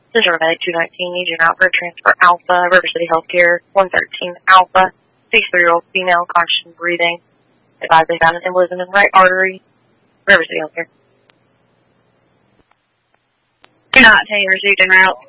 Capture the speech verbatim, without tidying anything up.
This is Medic two nineteen, needs you out for a transfer Alpha, River City Healthcare, one thirteen Alpha, sixty-three-year-old female, conscious breathing. Advised they found an embolism in right artery, River City Healthcare. two nineteen, received en route.